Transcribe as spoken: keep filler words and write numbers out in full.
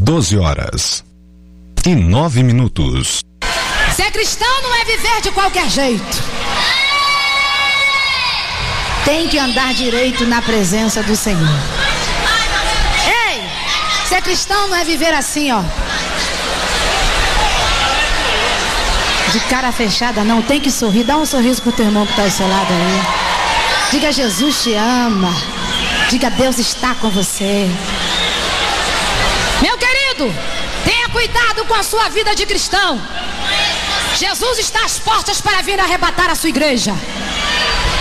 doze horas e nove minutos. Ser cristão não é viver de qualquer jeito. Tem que andar direito na presença do Senhor. Ei, ser cristão não é viver assim, ó, de cara fechada, não. Tem que sorrir. Dá um sorriso pro teu irmão que está ao seu lado aí. Diga: Jesus te ama. Diga: Deus está com você. Meu querido, tenha cuidado com a sua vida de cristão. Jesus está às portas para vir arrebatar a sua igreja.